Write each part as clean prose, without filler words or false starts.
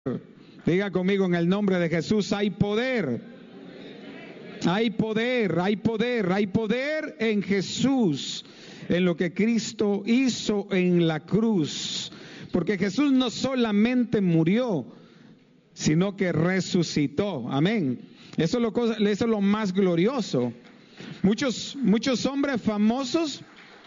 Diga conmigo, en el nombre de Jesús hay poder. Hay poder, hay poder, hay poder en Jesús, en lo que Cristo hizo en la cruz. Porque Jesús no solamente murió, sino que resucitó. Amén. Eso es lo más glorioso. Muchos hombres famosos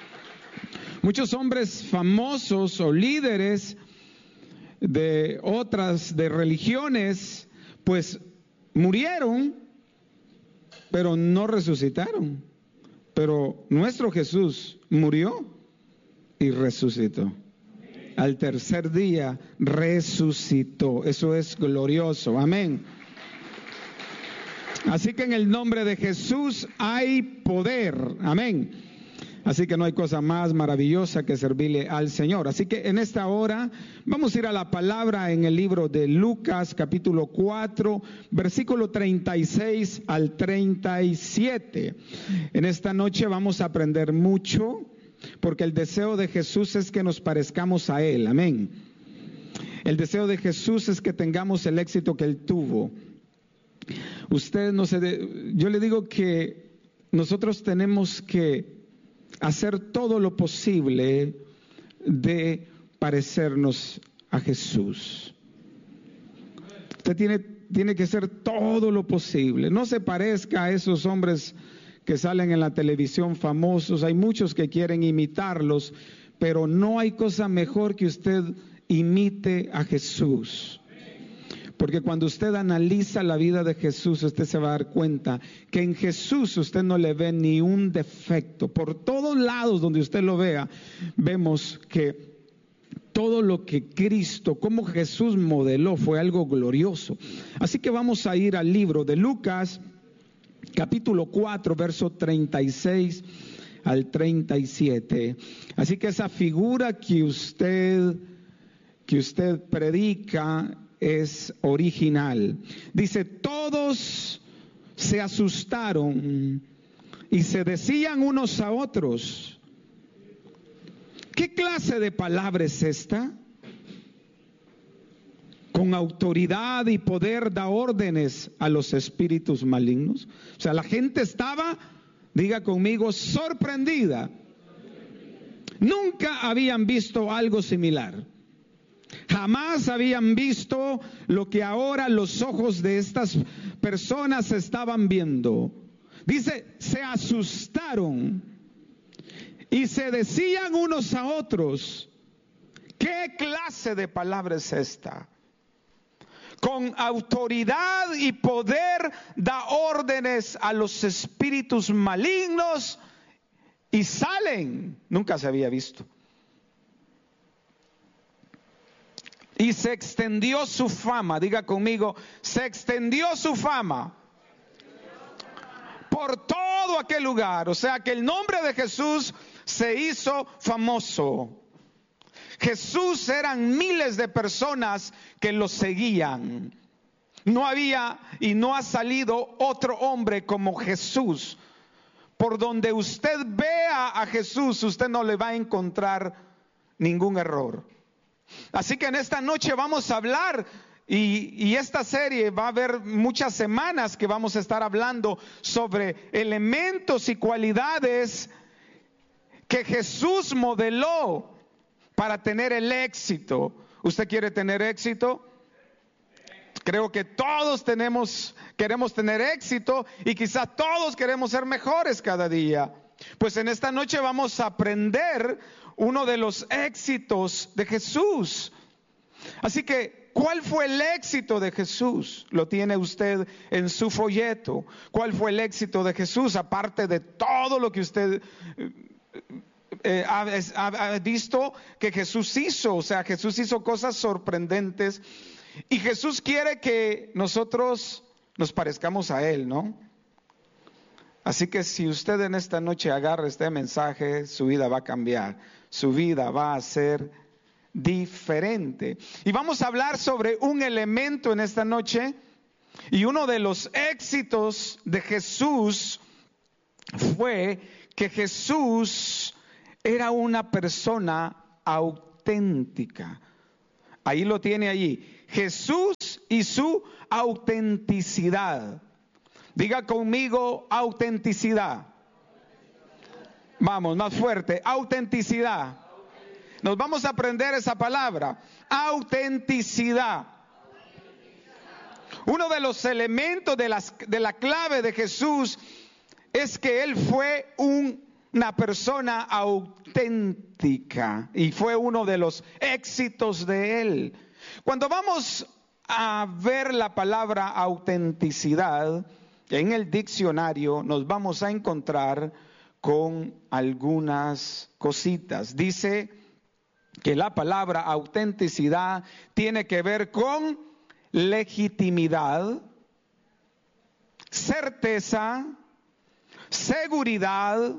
o líderes de otras de religiones, pues murieron, pero no resucitaron. Pero nuestro Jesús murió y resucitó. Al tercer día resucitó. Eso es glorioso. Amén. Así que en el nombre de Jesús hay poder. Amén. Así que no hay cosa más maravillosa que servirle al Señor. Así que en esta hora vamos a ir a la palabra en el libro de Lucas, capítulo 4, versículo 36 al 37. En esta noche vamos a aprender mucho, porque el deseo de Jesús es que nos parezcamos a Él. Amén. El deseo de Jesús es que tengamos el éxito que Él tuvo. Yo le digo que nosotros tenemos que hacer todo lo posible de parecernos a Jesús. Usted tiene que hacer todo lo posible. No se parezca a esos hombres que salen en la televisión famosos. Hay muchos que quieren imitarlos, pero no hay cosa mejor que usted imite a Jesús. Porque cuando usted analiza la vida de Jesús, usted se va a dar cuenta que en Jesús usted no le ve ni un defecto. Por todos lados donde usted lo vea, vemos que todo lo que Cristo, como Jesús modeló, fue algo glorioso. Así que vamos a ir al libro de Lucas, capítulo 4, verso 36 al 37. Así que esa figura que usted predica es original. Dice, todos se asustaron y se decían unos a otros, ¿qué clase de palabra es esta? Con autoridad y poder da órdenes a los espíritus malignos. O sea, la gente estaba, diga conmigo, sorprendida. Nunca habían visto algo similar. Jamás habían visto lo que ahora los ojos de estas personas estaban viendo. Dice, se asustaron y se decían unos a otros, ¿qué clase de palabra es esta? Con autoridad y poder da órdenes a los espíritus malignos y salen. Nunca se había visto. Y se extendió su fama, diga conmigo, se extendió su fama por todo aquel lugar. O sea que el nombre de Jesús se hizo famoso. Jesús, eran miles de personas que lo seguían. No había y no ha salido otro hombre como Jesús. Por donde usted vea a Jesús, usted no le va a encontrar ningún error. Así que en esta noche vamos a hablar, y esta serie va a haber muchas semanas que vamos a estar hablando sobre elementos y cualidades que Jesús modeló para tener el éxito. ¿Usted quiere tener éxito? Creo que todos queremos tener éxito, y quizá todos queremos ser mejores cada día. Pues en esta noche vamos a aprender uno de los éxitos de Jesús. Así que, ¿cuál fue el éxito de Jesús? Lo tiene usted en su folleto. ¿Cuál fue el éxito de Jesús? Aparte de todo lo que usted ha visto que Jesús hizo. O sea, Jesús hizo cosas sorprendentes. Y Jesús quiere que nosotros nos parezcamos a Él, ¿no? Así que si usted en esta noche agarra este mensaje, su vida va a cambiar, su vida va a ser diferente. Y vamos a hablar sobre un elemento en esta noche, y uno de los éxitos de Jesús fue que Jesús era una persona auténtica. Ahí lo tiene allí. Jesús y su autenticidad. Diga conmigo autenticidad. Vamos, más fuerte. Autenticidad. Nos vamos a aprender esa palabra. Autenticidad. Uno de los elementos de la clave de Jesús es que Él fue una persona auténtica y fue uno de los éxitos de Él. Cuando vamos a ver la palabra autenticidad en el diccionario, nos vamos a encontrar con algunas cositas. Dice que la palabra autenticidad tiene que ver con legitimidad, certeza, seguridad,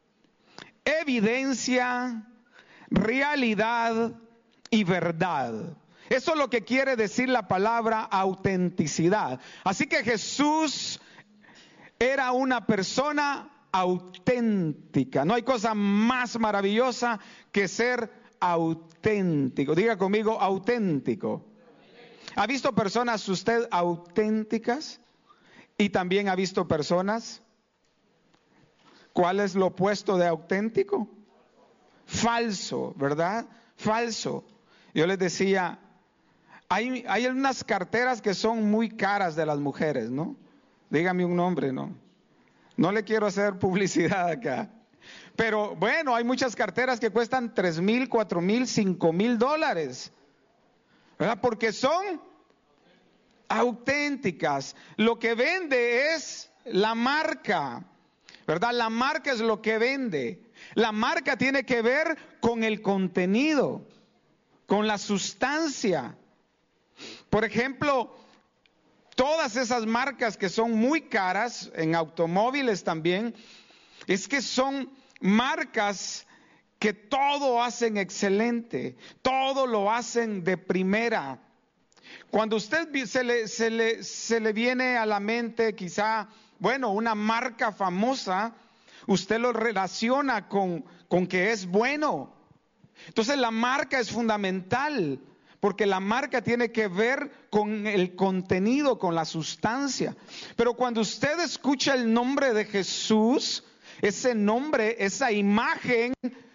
evidencia, realidad y verdad. Eso es lo que quiere decir la palabra autenticidad. Así que Jesús era una persona auténtica. No hay cosa más maravillosa que ser auténtico. Diga conmigo, auténtico. ¿Ha visto personas usted auténticas? Y también ha visto personas. ¿Cuál es lo opuesto de auténtico? Falso, ¿verdad? Falso. Yo les decía, hay unas carteras que son muy caras de las mujeres, ¿no? Dígame un nombre, ¿no? No le quiero hacer publicidad acá. Pero bueno, hay muchas carteras que cuestan $3,000, $4,000, $5,000. ¿Verdad? Porque son auténticas. Lo que vende es la marca, ¿verdad? La marca es lo que vende. La marca tiene que ver con el contenido, con la sustancia. Por ejemplo, todas esas marcas que son muy caras, en automóviles también, es que son marcas que todo hacen excelente, todo lo hacen de primera. Cuando usted se le viene a la mente quizá, bueno, una marca famosa, usted lo relaciona con que es bueno. Entonces la marca es fundamental, porque la marca tiene que ver con el contenido, con la sustancia. Pero cuando usted escucha el nombre de Jesús, ese nombre, esa imagen,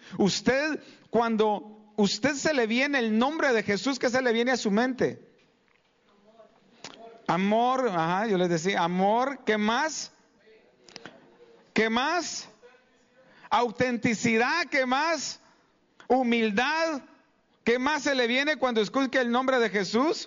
cuando usted se le viene el nombre de Jesús, ¿qué se le viene a su mente? Amor, ajá, yo les decía, amor, ¿qué más? ¿Qué más? Autenticidad, ¿qué más? Humildad, ¿qué más se le viene cuando escucha el nombre de Jesús?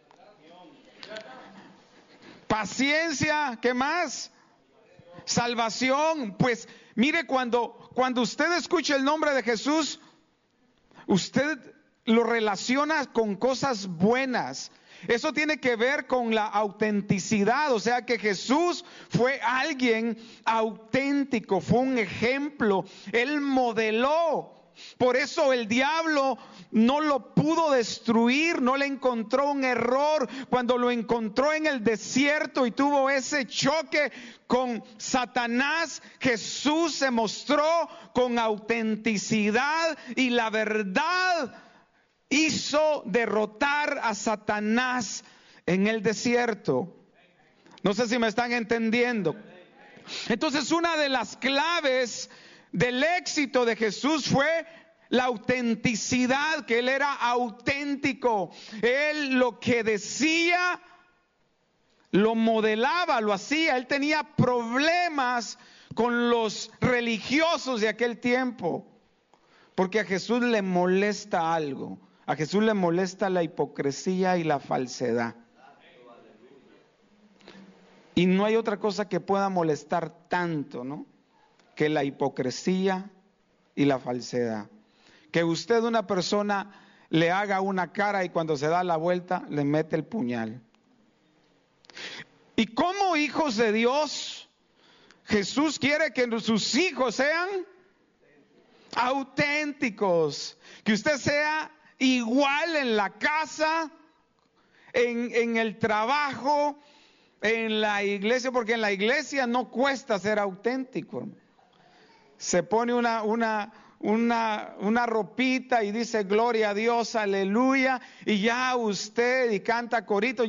Paciencia, ¿qué más? Salvación. Pues mire, cuando usted escucha el nombre de Jesús, usted lo relaciona con cosas buenas. Eso tiene que ver con la autenticidad, o sea que Jesús fue alguien auténtico, fue un ejemplo, Él modeló. Por eso el diablo no lo pudo destruir, no le encontró un error. Cuando lo encontró en el desierto y tuvo ese choque con Satanás, Jesús se mostró con autenticidad y la verdad hizo derrotar a Satanás en el desierto. No sé si me están entendiendo. Entonces, una de las claves del éxito de Jesús fue la autenticidad, que Él era auténtico. Él lo que decía, lo modelaba, lo hacía. Él tenía problemas con los religiosos de aquel tiempo, porque a Jesús le molesta algo. A Jesús le molesta la hipocresía y la falsedad. Y no hay otra cosa que pueda molestar tanto, ¿no?, que la hipocresía y la falsedad. Que usted, una persona, le haga una cara y cuando se da la vuelta le mete el puñal. Y como hijos de Dios, Jesús quiere que sus hijos sean auténticos, que usted sea igual en la casa, en el trabajo, en la iglesia, porque en la iglesia no cuesta ser auténtico. Se pone una una ropita y dice gloria a Dios, aleluya, y ya usted y canta corito.